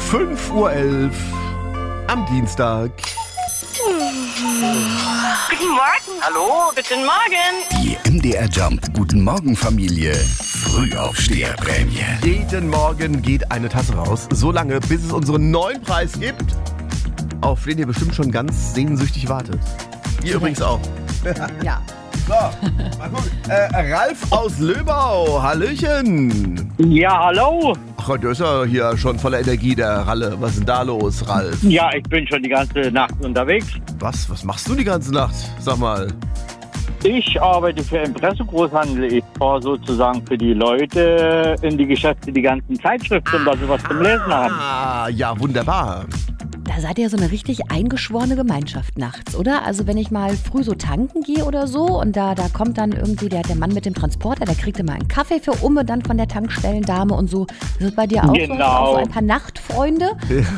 5:11 Uhr am Dienstag. Guten Morgen. Hallo, guten Morgen. Die MDR Jump Guten Morgen Familie Frühaufsteherprämie. Jeden Morgen geht eine Tasse raus, so lange, bis es unseren neuen Preis gibt, auf den ihr bestimmt schon ganz sehnsüchtig wartet. Ihr übrigens auch. Ja. So, mal gucken. Ralf aus Löbau, hallöchen. Ja, hallo. Ach, der ist ja hier schon voller Energie, der Ralle. Was ist denn da los, Ralf? Ja, ich bin schon die ganze Nacht unterwegs. Was machst du die ganze Nacht? Sag mal. Ich arbeite für Impresso-Großhandel. Ich fahre sozusagen für die Leute in die Geschäfte die ganzen Zeitschriften, dass sie was zum Lesen haben. Ah, ja, wunderbar. Da seid ihr so eine richtig eingeschworene Gemeinschaft nachts, oder? Also wenn ich mal früh so tanken gehe oder so und da kommt dann irgendwie der Mann mit dem Transporter, der kriegt immer einen Kaffee für Umme dann von der Tankstellendame und so. Ist das bei dir auch so? Hast du auch so ein paar Nachtfreunde?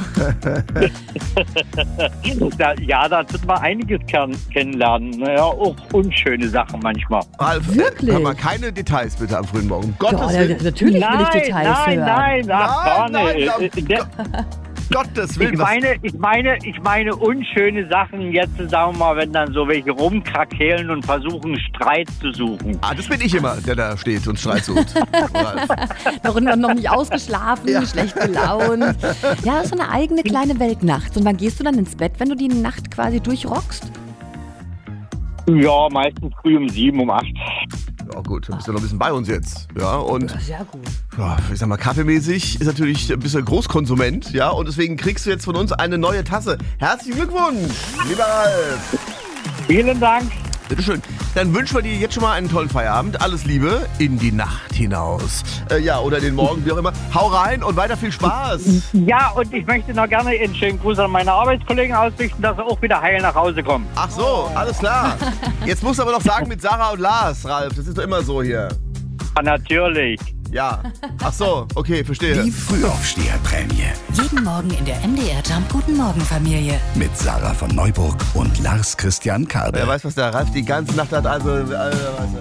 Ja, da wird man einiges kennenlernen. Ja, auch unschöne Sachen manchmal. Ralf, Wirklich? Hör mal, keine Details bitte am frühen Morgen. Ja, Gottes Willen. natürlich will ich Details hören. Nein, ach, Nein, gar nicht. Gottes Willen. Ich meine unschöne Sachen jetzt, sagen wir mal, wenn dann so welche rumkrakehlen und versuchen, Streit zu suchen. Ah, das bin ich immer, der da steht und Streit sucht. Ralf. noch nicht ausgeschlafen, schlecht gelaunt. Ja, das ist so eine eigene kleine Welt nachts. Und wann gehst du dann ins Bett, wenn du die Nacht quasi durchrockst? Ja, meistens früh um 7, um 8. Ja gut, dann bist du noch ein bisschen bei uns jetzt. Ja, und Sehr gut. ja, ich sag mal, kaffeemäßig ist natürlich ein bisschen Großkonsument, ja, und deswegen kriegst du jetzt von uns eine neue Tasse. Herzlichen Glückwunsch, lieber Ralf. Vielen Dank. Bitteschön. Dann wünschen wir dir jetzt schon mal einen tollen Feierabend. Alles Liebe in die Nacht hinaus. Ja, oder den Morgen, wie auch immer. Hau rein und weiter viel Spaß. Ja, und ich möchte noch gerne einen schönen Gruß an meine Arbeitskollegen ausrichten, dass sie auch wieder heil nach Hause kommen. Ach so, alles klar. Jetzt musst du aber noch sagen mit Sarah und Lars, Ralf. Das ist doch immer so hier. Ja, natürlich. Ja. Ach so, okay, verstehe. Die Frühaufsteherprämie Jeden Morgen in der MDR Jump Guten Morgen Familie. mit Sarah von Neuburg und Lars Christian Karde. Wer weiß, was der Ralf die ganze Nacht hat, also weißt du.